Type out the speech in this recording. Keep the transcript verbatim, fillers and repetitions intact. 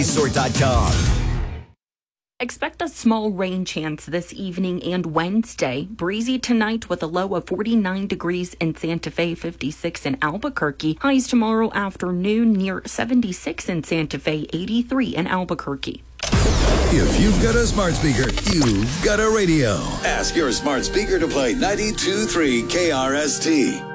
Resort dot com. Expect a small rain chance this evening and Wednesday. Breezy tonight with a low of forty-nine degrees in Santa Fe, fifty-six in Albuquerque. Highs tomorrow afternoon near seventy-six in Santa Fe, eighty-three in Albuquerque. If you've got a smart speaker, you've got a radio. Ask your smart speaker to play ninety-two point three K R S T.